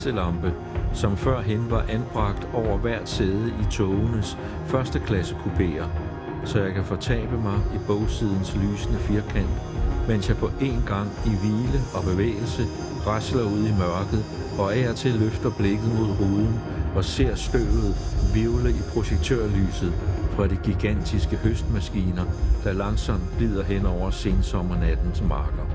lampe, som førhen var anbragt over hvert sæde i togenes første klasse kupéer, så jeg kan fortabe mig i bogsidens lysende firkant, mens jeg på én gang i hvile og bevægelse rasler ud i mørket og af og til løfter blikket mod ruden og ser støvet hvirvle i projektørlyset fra de gigantiske høstmaskiner, der langsomt glider hen over sensommernattens marker.